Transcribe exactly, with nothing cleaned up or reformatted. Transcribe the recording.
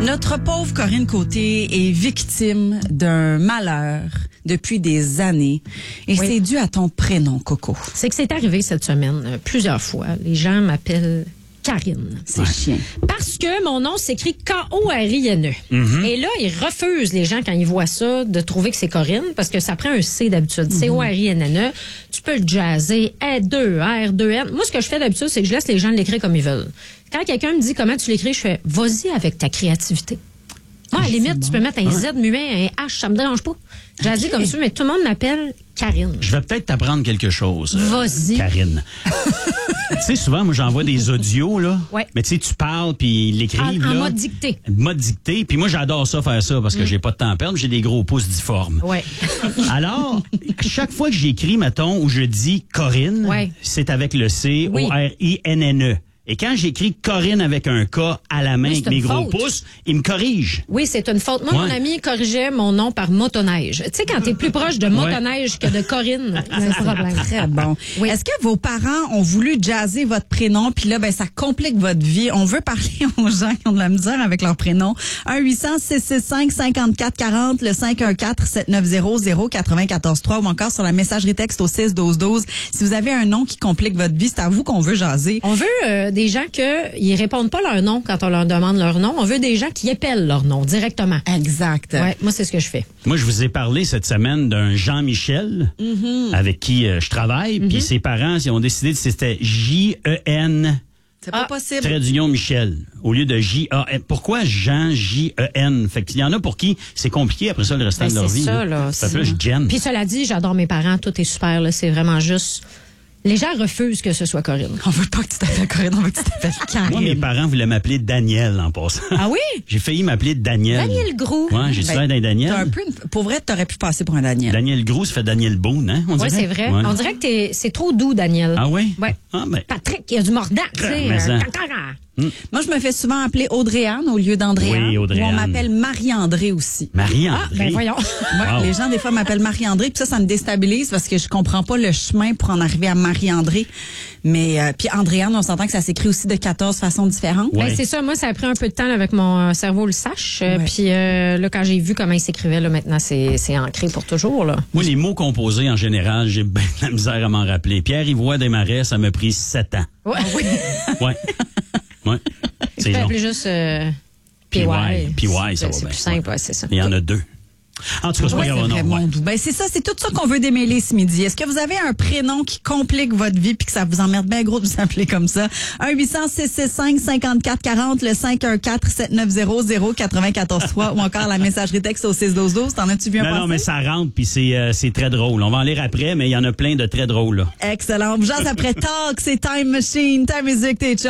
Notre pauvre Corinne Côté est victime d'un malheur depuis des années. Et Oui. c'est dû à ton prénom, Coco. C'est que c'est arrivé cette semaine euh, plusieurs fois. Les gens m'appellent Karine. C'est Ouais. chiant. Parce que mon nom s'écrit K O R I N E. Mm-hmm. Et là, ils refusent, les gens, quand ils voient ça, de trouver que c'est Corinne, parce que ça prend un C d'habitude. C O R I N N E. Tu peux le jazzer. E deux, R deux N. Moi, ce que je fais d'habitude, c'est que je laisse les gens l'écrire comme ils veulent. Quand quelqu'un me dit comment tu l'écris, je fais « Vas-y avec ta créativité ». Moi, à la limite, tu peux mettre un Z muet, un H, ça me dérange pas. J'ai dit comme ça, mais tout le monde m'appelle Karine. Je vais peut-être t'apprendre quelque chose. euh, Vas-y. Karine. Tu sais, souvent, moi, j'envoie des audios, là. Ouais. Mais tu sais, tu parles, puis ils l'écrivent, En- en là. mode dicté. Mode dicté. Puis moi, j'adore ça, faire ça, parce que j'ai pas de temps à perdre. J'ai des gros pouces difformes. Ouais. Alors, chaque fois que j'écris, mettons, où je dis Corinne, Ouais. c'est avec le C O Oui. R I N N E. Et quand j'écris Corinne avec un K à la main Oui, avec c'est mes une gros faute. pouces, il me corrige. Oui, c'est une faute. Moi, Ouais. mon ami corrigeait mon nom par motoneige. Tu sais, quand t'es plus proche de motoneige que de Corinne, c'est un problème. Très bon. Oui. Est-ce que vos parents ont voulu jazzer votre prénom, puis là, ben, ça complique votre vie? On veut parler aux gens qui ont de la misère avec leur prénom. un huit cents six six cinq cinquante-quatre quarante, le cinq un quatre sept neuf zéro zéro neuf quatre trois ou encore sur la messagerie texte au six douze douze. Si vous avez un nom qui complique votre vie, c'est à vous qu'on veut jaser. On veut euh, des gens que ils répondent pas leur nom quand on leur demande leur nom. On veut des gens qui appellent leur nom directement. Exact. Ouais, moi, c'est ce que je fais. Moi, je vous ai parlé cette semaine d'un Jean-Michel avec qui euh, je travaille. Puis ses parents, ils ont décidé que c'était J E N C'est pas Ah, possible. trait d'union Michel au lieu de J A N. Pourquoi Jean J E N? Fait qu'il y en a pour qui c'est compliqué après ça le restant Ben, de leur c'est vie. ça, là. Ça C'est- s'appelle Jen. Puis cela dit, j'adore mes parents. Tout est super, là. C'est vraiment juste... Les gens refusent que ce soit Corinne. On veut pas que tu t'appelles Corinne, on veut que tu t'appelles Karine. Moi, mes parents voulaient m'appeler Daniel en passant. Ah oui? J'ai failli m'appeler Daniel. Daniel Gros. Ouais, j'ai Ben, souvent d'un Daniel. T'as un peu une- Pour vrai, t'aurais pu passer pour un Daniel. Daniel Gros, ça fait Daniel Boone, hein? On Oui, dirait? c'est vrai. Ouais. On dirait que t'es- c'est trop doux, Daniel. Ah oui? Ouais. Ah, ben. Patrick, il y a du mordant, tu sais. Mais euh, ça. cacara. Moi, je me fais souvent appeler Audrey-Anne au lieu d'André-Anne. Oui, Audrey-Anne. Ou on m'appelle Marie-André aussi. Marie-André. Ben voyons. Ouais, Wow. Les gens, des fois, m'appellent Marie-André, puis ça, ça me déstabilise parce que je comprends pas le chemin pour en arriver à Marie-André. Mais, euh, puis Andréane, on s'entend que ça s'écrit aussi de quatorze façons différentes. Ouais. Ben, c'est ça. Moi, ça a pris un peu de temps là, avec mon euh, cerveau le sache. Euh, Ouais. Puis euh, là, quand j'ai vu comment il s'écrivait, là, maintenant, c'est c'est ancré pour toujours. Là. Moi, les mots composés, en général, j'ai bien de la misère à m'en rappeler. Pierre-Yvois Desmarais, ça m'a pris sept ans. Ouais. Ouais. Ouais. Tu C'est peux long. appeler juste euh, P Y. P Y, P Y, ça C'est- va C'est bien. plus simple, ouais, c'est ça. Il y en a deux. En tout cas, c'est pas Ouais, grave, c'est non. vraiment ouais. doux. Ben, c'est ça, c'est tout ça qu'on veut démêler ce midi. Est-ce que vous avez un prénom qui complique votre vie puis que ça vous emmerde bien gros de vous appeler comme ça? un huit cents six six cinq cinquante-quatre quarante, le cinq un quatre sept neuf zéro zéro neuf quatre trois ou encore la messagerie texte au six douze douze. T'en as-tu vu un Non, non, passer? mais ça rentre, puis c'est euh, c'est très drôle. On va en lire après, mais il y en a plein de très drôles, là. Excellent. Genre après Talk, c'est Time Machine, ta musique, tes